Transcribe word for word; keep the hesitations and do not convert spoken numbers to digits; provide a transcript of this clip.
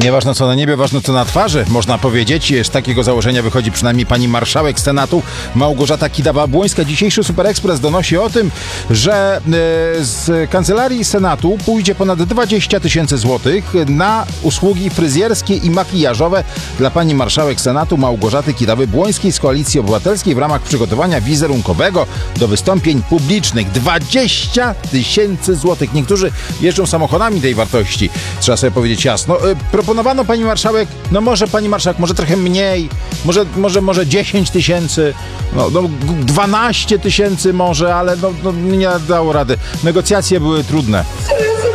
Nieważne co na niebie, ważne co na twarzy, można powiedzieć. Z takiego założenia wychodzi przynajmniej pani marszałek Senatu Małgorzata Kidawa-Błońska. Dzisiejszy Super Express donosi o tym, że z Kancelarii Senatu pójdzie ponad dwadzieścia tysięcy złotych na usługi fryzjerskie i makijażowe dla pani marszałek Senatu Małgorzaty Kidawy-Błońskiej z Koalicji Obywatelskiej w ramach przygotowania wizerunkowego do wystąpień publicznych. dwadzieścia tysięcy złotych. Niektórzy jeżdżą samochodami tej wartości. Trzeba sobie powiedzieć jasno. Proponowano pani marszałek, no może pani marszałek, może trochę mniej, może, może, może dziesięć tysięcy, no, no dwanaście tysięcy może, ale no, no nie dało rady. Negocjacje były trudne.